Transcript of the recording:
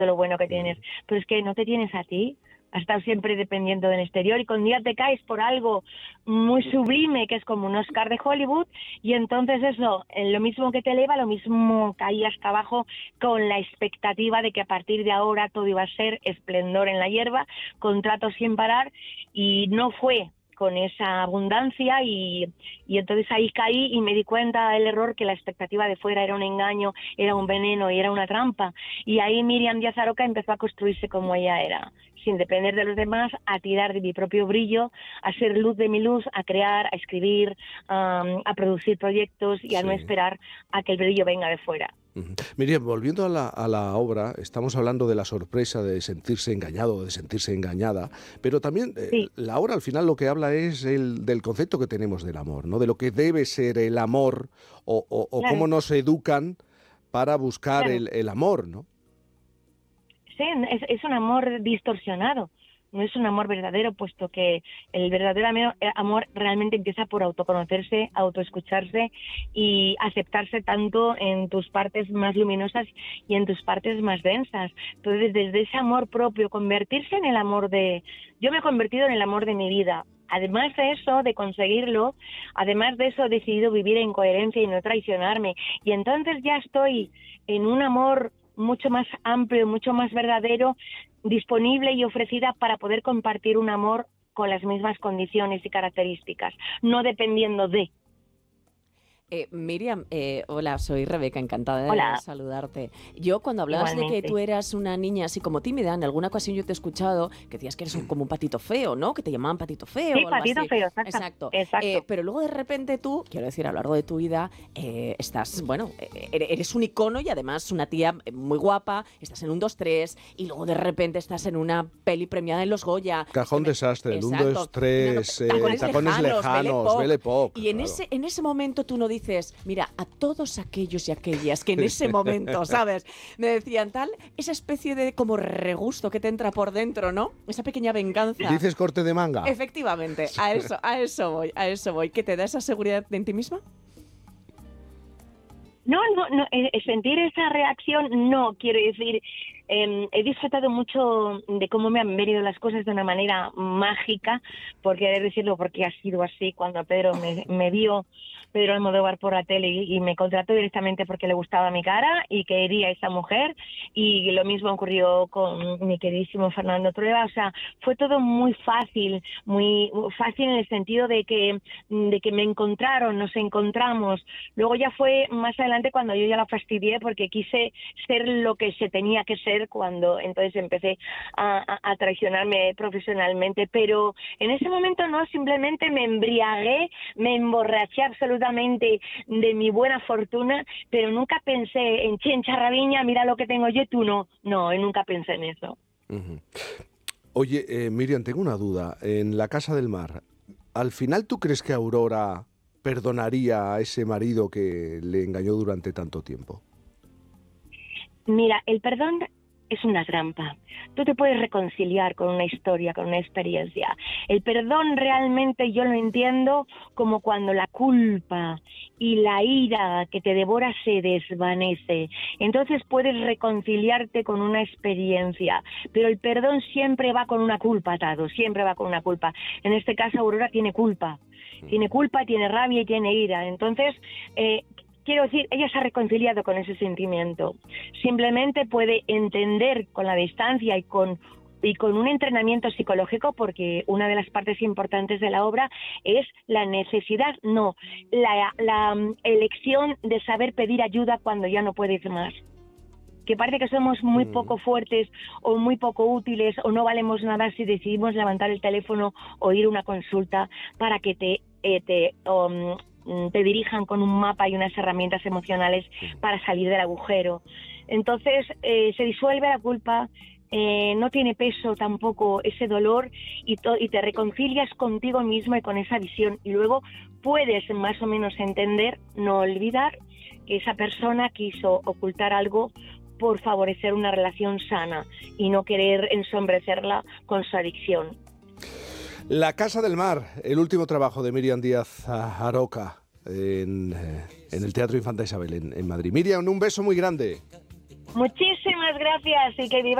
lo bueno que tienes, pero es que no te tienes a ti. Has estado siempre dependiendo del exterior y con día te caes por algo muy sublime, que es como un Oscar de Hollywood, y entonces eso, lo mismo que te eleva, lo mismo caía hasta abajo con la expectativa de que a partir de ahora todo iba a ser esplendor en la hierba, contratos sin parar, y no fue con esa abundancia y entonces ahí caí y me di cuenta del error, que la expectativa de fuera era un engaño, era un veneno y era una trampa, y ahí Míriam Díaz Aroca empezó a construirse como ella era, sin depender de los demás, a tirar de mi propio brillo, a ser luz de mi luz, a crear, a escribir, a producir proyectos y a no esperar a que el brillo venga de fuera. Miriam, volviendo a la obra, estamos hablando de la sorpresa de sentirse engañado, de sentirse engañada, pero también la obra al final lo que habla es del concepto que tenemos del amor, ¿no? De lo que debe ser el amor o Claro. cómo nos educan para buscar Claro. el amor, ¿no? Sí, es un amor distorsionado, no es un amor verdadero, puesto que el verdadero amor realmente empieza por autoconocerse, autoescucharse y aceptarse tanto en tus partes más luminosas y en tus partes más densas. Entonces, desde ese amor propio, convertirse en el amor de... Yo me he convertido en el amor de mi vida. Además de eso, de conseguirlo, además de eso he decidido vivir en coherencia y no traicionarme. Y entonces ya estoy en un amor mucho más amplio, mucho más verdadero, disponible y ofrecida para poder compartir un amor con las mismas condiciones y características, no dependiendo de... Miriam, hola, soy Rebeca, encantada Hola. de saludarte. Yo cuando hablabas de que Igualmente. tú eras una niña así como tímida, en alguna ocasión yo te he escuchado que decías que eres como un patito feo, ¿no? Que te llamaban patito feo Sí, o algo patito así. feo, Exacto. exacto. Pero luego de repente tú, quiero decir, a lo largo de tu vida, estás, bueno, eres un icono y además una tía muy guapa, estás en un 2-3 y luego de repente estás en una peli premiada en los Goya. Cajón desastre, el 1, Exacto. 2, 3, tacones lejanos, Belle Belle Époque. Y en claro. ese momento tú no dices, mira, a todos aquellos y aquellas que en ese momento, ¿sabes? Me decían tal, esa especie de como regusto que te entra por dentro, ¿no? Esa pequeña venganza. ¿Dices corte de manga? Efectivamente, a eso voy. ¿Que te da esa seguridad en ti misma? No, sentir esa reacción no, quiero decir, he disfrutado mucho de cómo me han venido las cosas de una manera mágica, porque he de decirlo porque ha sido así. Cuando Pedro me vio, Pedro Almodóvar, por la tele y me contrató directamente porque le gustaba mi cara y quería a esa mujer, y lo mismo ocurrió con mi queridísimo Fernando Trueba. O sea, fue todo muy fácil en el sentido de que me encontraron, nos encontramos. Luego ya fue más adelante cuando yo ya la fastidié porque quise ser lo que se tenía que ser, cuando entonces empecé a traicionarme profesionalmente, pero en ese momento no, simplemente me embriagué, me emborraché absolutamente de mi buena fortuna, pero nunca pensé en Chencha Raviña, mira lo que tengo yo, tú no, nunca pensé en eso. Uh-huh. Oye, Miriam, tengo una duda. En La Casa del Mar, ¿al final tú crees que Aurora perdonaría a ese marido que le engañó durante tanto tiempo? Mira, el perdón es una trampa. Tú te puedes reconciliar con una historia, con una experiencia. El perdón realmente yo lo entiendo como cuando la culpa y la ira que te devora se desvanece. Entonces puedes reconciliarte con una experiencia, pero el perdón siempre va con una culpa atado, siempre va con una culpa. En este caso Aurora tiene culpa, tiene rabia y tiene ira. Entonces, quiero decir, ella se ha reconciliado con ese sentimiento. Simplemente puede entender con la distancia y con un entrenamiento psicológico, porque una de las partes importantes de la obra es la necesidad, la elección de saber pedir ayuda cuando ya no puedes más. Que parece que somos muy poco fuertes o muy poco útiles o no valemos nada si decidimos levantar el teléfono o ir a una consulta para que te dirijan con un mapa y unas herramientas emocionales para salir del agujero. Entonces se disuelve la culpa, no tiene peso tampoco ese dolor y te reconcilias contigo mismo y con esa visión, y luego puedes más o menos entender, no olvidar que esa persona quiso ocultar algo por favorecer una relación sana y no querer ensombrecerla con su adicción. La Casa del Mar, el último trabajo de Míriam Díaz Aroca en el Teatro Infanta Isabel en Madrid. Míriam, un beso muy grande. Muchísimas gracias y que viva